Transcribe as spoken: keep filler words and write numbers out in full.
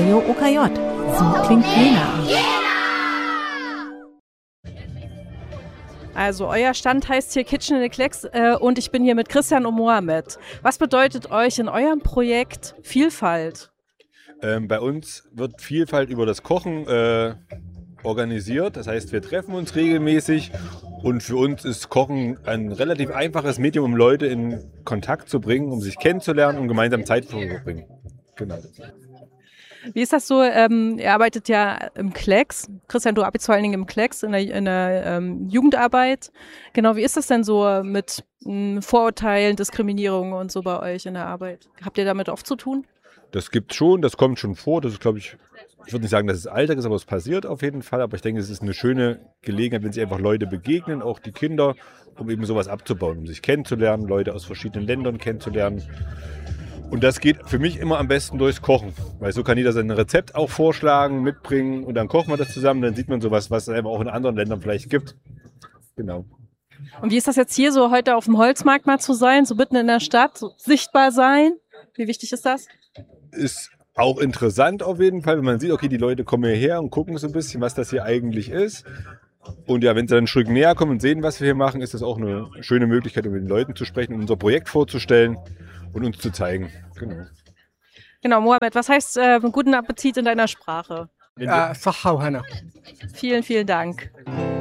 Radio O K J. So klingt Jena. Also euer Stand heißt hier Kitchen in the Klecks äh, und ich bin hier mit Christian und Mohamed. Was bedeutet euch in eurem Projekt Vielfalt? Ähm, bei uns wird Vielfalt über das Kochen äh, organisiert. Das heißt, wir treffen uns regelmäßig und für uns ist Kochen ein relativ einfaches Medium, um Leute in Kontakt zu bringen, um sich kennenzulernen und gemeinsam Zeit zu verbringen. Genau. Wie ist das so? Ähm, ihr arbeitet ja im Klecks. Christian, du arbeitest vor allen Dingen im Klecks in der, in der ähm, Jugendarbeit. Genau, wie ist das denn so mit m, Vorurteilen, Diskriminierung und so bei euch in der Arbeit? Habt ihr damit oft zu tun? Das gibt schon, das kommt schon vor. Das ist, glaube ich, ich würde nicht sagen, dass es Alltag ist, aber es passiert auf jeden Fall. Aber ich denke, es ist eine schöne Gelegenheit, wenn sich einfach Leute begegnen, auch die Kinder, um eben sowas abzubauen, um sich kennenzulernen, Leute aus verschiedenen Ländern kennenzulernen. Und das geht für mich immer am besten durchs Kochen, weil so kann jeder sein Rezept auch vorschlagen, mitbringen und dann kochen wir das zusammen, dann sieht man sowas, was es einfach auch in anderen Ländern vielleicht gibt. Genau. Und wie ist das jetzt hier so heute auf dem Holzmarkt mal zu sein, so mitten in der Stadt, so sichtbar sein? Wie wichtig ist das? Ist auch interessant auf jeden Fall, wenn man sieht, okay, die Leute kommen hierher und gucken so ein bisschen, was das hier eigentlich ist. Und ja, wenn sie dann ein Stück näher kommen und sehen, was wir hier machen, ist das auch eine schöne Möglichkeit, um mit den Leuten zu sprechen, unser Projekt vorzustellen und uns zu zeigen. Genau. Genau, Mohamed, was heißt äh, guten Appetit in deiner Sprache? Äh, Sachau, Hanna. Vielen, vielen Dank.